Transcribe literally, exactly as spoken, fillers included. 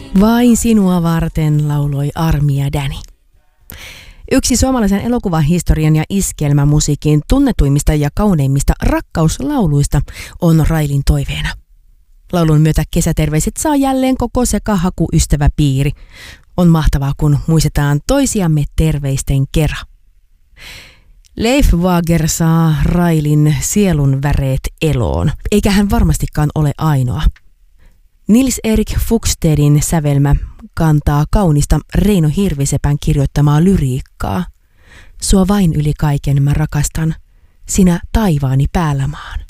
Vain sinua varten lauloi Armi ja Danny. Yksi suomalaisen elokuvan historian ja iskelmämusiikin tunnetuimmista ja kauneimmista rakkauslauluista on Railin toiveena. Laulun myötä kesäterveiset saa jälleen koko sekahakuystäväpiiri. On mahtavaa, kun muistetaan toisiamme terveisten kera. Leif Wager saa Railin sielun väreet eloon, eikä hän varmastikaan ole ainoa. Nils-Erik Fugstedin sävelmä kantaa kaunista Reino Hirvisepän kirjoittamaa lyriikkaa. Sua vain yli kaiken mä rakastan, sinä taivaani päällä maan.